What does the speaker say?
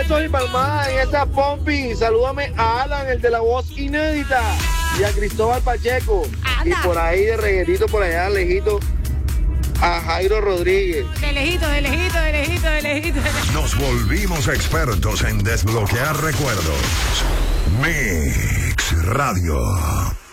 Soy Palmada en esa Pompi. Salúdame a Alan, el de la voz inédita, y a Cristóbal Pacheco. Anda. Y por ahí de reguetito, por allá lejito, a Jairo Rodríguez. De lejito, de lejito, de lejito, de lejito. Nos volvimos expertos en desbloquear recuerdos. Mix Radio.